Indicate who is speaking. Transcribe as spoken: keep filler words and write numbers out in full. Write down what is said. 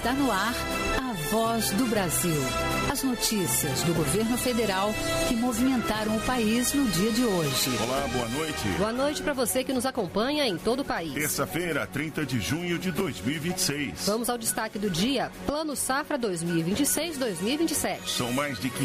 Speaker 1: Está no ar a Voz do Brasil. As notícias do governo federal que movimentaram o país no dia de hoje.
Speaker 2: Olá, boa noite.
Speaker 3: Boa noite para você que nos acompanha em todo o país.
Speaker 2: Terça-feira, trinta de junho de dois mil e vinte e seis.
Speaker 3: Vamos ao destaque do dia. Plano Safra dois mil e vinte e seis dois mil e vinte e sete.
Speaker 2: São mais de